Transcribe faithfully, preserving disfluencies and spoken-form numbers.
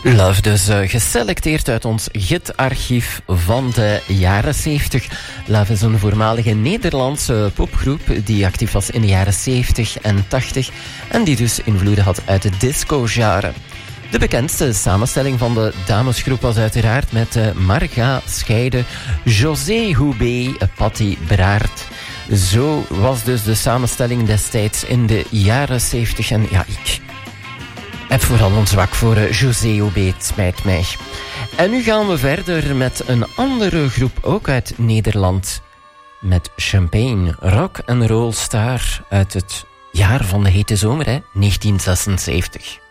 Love dus uh, geselecteerd uit ons gitarchief van de jaren zeventig. Love is een voormalige Nederlandse popgroep die actief was in de jaren zeventig en tachtig en die dus invloeden had uit de disco-genre. De bekendste samenstelling van de damesgroep was uiteraard met uh, Marga Scheide, José Houbé, Patty Braart. Zo was dus de samenstelling destijds in de jaren zeventig en ja, ik heb vooral een zwak voor uh, José Houbé, het spijt mij. En nu gaan we verder met een andere groep, ook uit Nederland, met Champagne, rock and roll star uit het jaar van de hete zomer, hè, negentien zesenzeventig.